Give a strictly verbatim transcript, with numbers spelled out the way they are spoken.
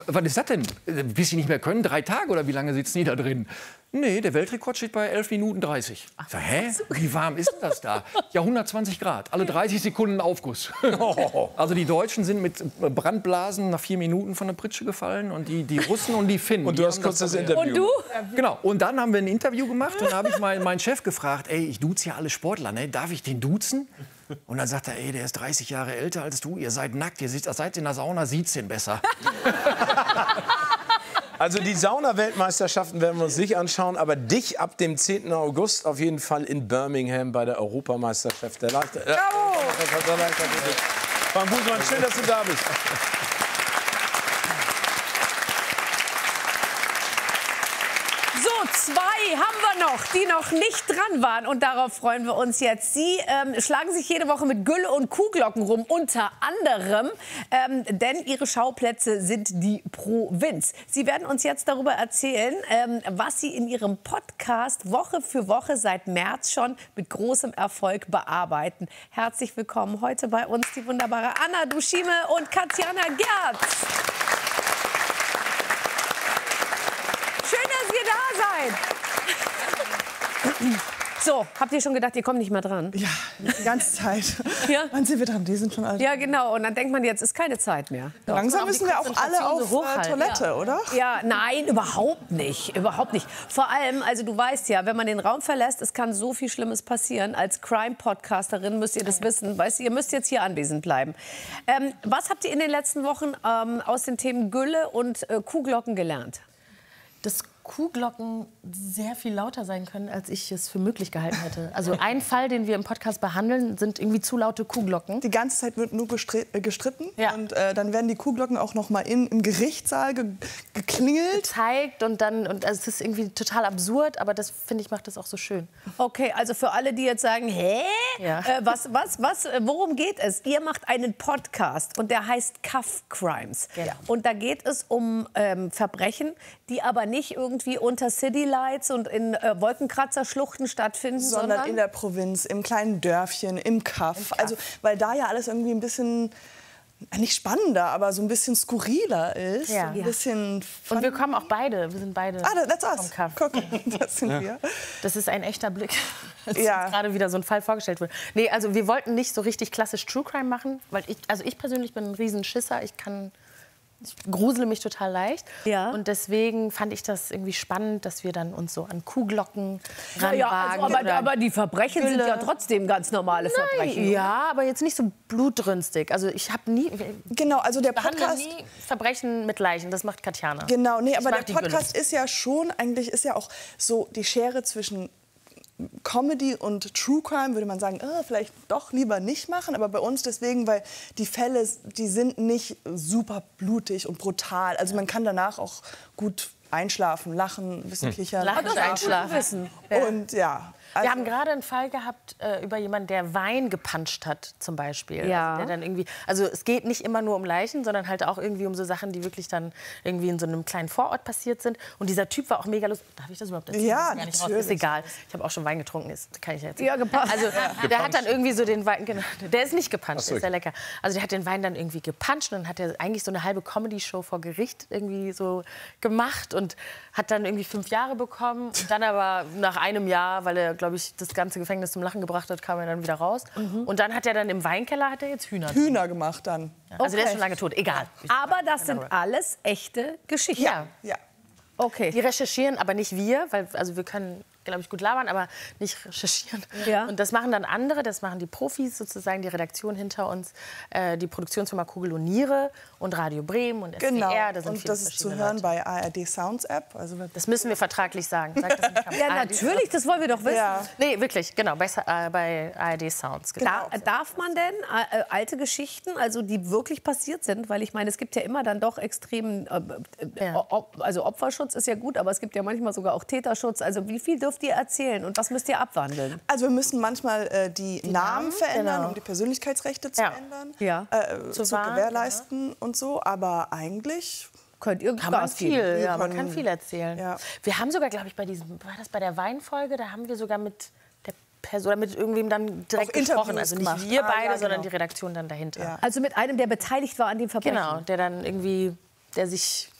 Was ist das denn? Bis Sie nicht mehr können? Drei Tage oder wie lange sitzen die da drin? Nee, der Weltrekord steht bei elf Minuten dreißig. Ich sag, hä? Wie warm ist denn das da? Ja, hundertzwanzig Grad. Alle dreißig Sekunden Aufguss. Also die Deutschen sind mit Brandblasen nach vier Minuten von der Pritsche gefallen. Und die, die Russen und die Finnen. Und du hast kurz das Interview. Und du? Genau. Und dann haben wir ein Interview gemacht. Und da habe ich meinen mein Chef gefragt, ey, ich duze ja alle Sportler, ne? Darf ich den duzen? Und dann sagt er, ey, der ist dreißig Jahre älter als du. Ihr seid nackt, ihr seid in der Sauna, sieht's den besser. Also die Sauna-Weltmeisterschaften werden wir uns nicht anschauen, aber dich ab dem zehnten August auf jeden Fall in Birmingham bei der Europameisterschaft der Leichtathletik. Äh, Frank Busemann, schön, dass du da bist. Zwei haben wir noch, die noch nicht dran waren. Und darauf freuen wir uns jetzt. Sie ähm, schlagen sich jede Woche mit Gülle und Kuhglocken rum, unter anderem. Ähm, denn ihre Schauplätze sind die Provinz. Sie werden uns jetzt darüber erzählen, ähm, was Sie in Ihrem Podcast Woche für Woche seit März schon mit großem Erfolg bearbeiten. Herzlich willkommen heute bei uns die wunderbare Anna Duschime und Katjana Gerz. Schön, dass ihr da seid. So, habt ihr schon gedacht, ihr kommt nicht mehr dran? Ja, die ganze Zeit. Ja? Wann sind wir dran? Die sind schon alt. Ja, genau. Und dann denkt man, jetzt ist keine Zeit mehr. Doch. Langsam müssen wir auch alle auf so äh, Toilette, ja. oder? Ja, nein, überhaupt nicht. Überhaupt nicht. Vor allem, also du weißt ja, wenn man den Raum verlässt, es kann so viel Schlimmes passieren. Als Crime-Podcasterin müsst ihr das wissen. Weißt du, ihr müsst jetzt hier anwesend bleiben. Ähm, was habt ihr in den letzten Wochen ähm, aus den Themen Gülle und äh, Kuhglocken gelernt? Dass Kuhglocken sehr viel lauter sein können, als ich es für möglich gehalten hätte. Also ein Fall, den wir im Podcast behandeln, sind irgendwie zu laute Kuhglocken. Die ganze Zeit wird nur gestritten. Ja. Und äh, dann werden die Kuhglocken auch noch mal in, im Gerichtssaal ge geklingelt. Gezeigt und dann, und also es ist irgendwie total absurd, aber das, finde ich, macht das auch so schön. Okay, also für alle, die jetzt sagen, hä? Ja. Äh, was, was, was, äh, worum geht es? Ihr macht einen Podcast und der heißt Cuff Crimes. Genau. Und da geht es um ähm, Verbrechen, die aber nicht irgendwie unter City Lights und in äh, Wolkenkratzerschluchten stattfinden, sondern, sondern in der Provinz, im kleinen Dörfchen, im Kaff. Im Kaff. Also, weil da ja alles irgendwie ein bisschen, nicht spannender, aber so ein bisschen skurriler ist. Ja. Ein bisschen fun. Und wir kommen auch beide, wir sind beide Ah, that's us. vom Kaff. Guck, das sind wir. Das ist ein echter Blick, als Ja. gerade wieder so ein Fall vorgestellt wurde. Nee, also wir wollten nicht so richtig klassisch True Crime machen, weil ich, also ich persönlich bin ein Riesenschisser, ich kann... Ich grusele mich total leicht. Ja. Und deswegen fand ich das irgendwie spannend, dass wir dann uns so an Kuhglocken ranwagen. ja, also, aber, oder aber die Verbrechen sind Gülle. ja trotzdem ganz normale Verbrechen. oder? Ja, aber jetzt nicht so blutrünstig. Also ich habe nie... Genau, also der behandle Podcast... nie Verbrechen mit Leichen. Das macht Katjana. Genau, nee, Ich aber mag der die Gülle. Podcast ist ja schon, eigentlich ist ja auch so die Schere zwischen Comedy und True Crime, würde man sagen, äh, vielleicht doch lieber nicht machen. Aber bei uns deswegen, weil die Fälle, die sind nicht super blutig und brutal. Also man kann danach auch gut einschlafen, lachen, ein bisschen kichern. Lachen und einschlafen. Wissen. Und ja. Also, Wir haben gerade einen Fall gehabt äh, über jemanden, der Wein gepanscht hat, zum Beispiel. Ja. Also, der dann irgendwie, also es geht nicht immer nur um Leichen, sondern halt auch irgendwie um so Sachen, die wirklich dann irgendwie in so einem kleinen Vorort passiert sind. Und dieser Typ war auch mega lustig. Darf ich das überhaupt erzählen? Ja, Das ist gar nicht raus. natürlich. Ist egal. Ich habe auch schon Wein getrunken, ist kann ich jetzt. Ja, gepasst. Also der hat dann irgendwie so den Wein, genau, der ist nicht gepanscht, so, der ist sehr lecker. Also der hat den Wein dann irgendwie gepanscht und dann hat er eigentlich so eine halbe Comedy-Show vor Gericht irgendwie so gemacht und hat dann irgendwie fünf Jahre bekommen. Und dann aber nach einem Jahr, weil er, glaube ich, das ganze Gefängnis zum Lachen gebracht hat, kam er dann wieder raus. Mhm. Und dann hat er dann im Weinkeller hat er jetzt Hühner. Hühner gemacht dann. Also der ist Okay. schon lange tot, egal. Aber das sind alles echte Geschichten. Ja. Ja. Okay. Die recherchieren, aber nicht wir, weil also wir können, glaube ich, gut labern, aber nicht recherchieren. Ja. Und das machen dann andere, das machen die Profis sozusagen, die Redaktion hinter uns, äh, die Produktionsfirma Kugel und Niere und Radio Bremen und S W R. Genau. Da sind Und viele das ist zu verschiedene hören Leute. bei A R D Sounds App. Also Das müssen wir vertraglich sagen. Sag das nicht am Ja, A R D. natürlich, das wollen wir doch wissen. ja. Nee, wirklich, genau, bei, äh, bei A R D Sounds. Genau. Da, darf man denn äh, alte Geschichten, also die wirklich passiert sind, weil ich meine, es gibt ja immer dann doch extremen, äh, äh, Ja. Op also Opferschutz ist ja gut, aber es gibt ja manchmal sogar auch Täterschutz. Also wie viel dürft ihr erzählen und was müsst ihr abwandeln? Also wir müssen manchmal äh, die, Namen Namen, verändern, genau. um die Persönlichkeitsrechte zu Ja. ändern, Ja. äh, Zu zu, wahren, gewährleisten und so. Aber eigentlich Könnt ihr Kann man Gas viel, geben? ja, man können- kann viel erzählen. Ja. Wir haben sogar, glaube ich, bei diesem, war das bei der Weinfolge, da haben wir sogar mit der Person, oder mit irgendwem dann direkt Auch Interviews gesprochen. Also nicht gemacht. wir Ah, beide, ja, sondern genau. die Redaktion dann dahinter. Ja. Also mit einem, der beteiligt war an dem Verbrechen? Genau, der dann irgendwie der sich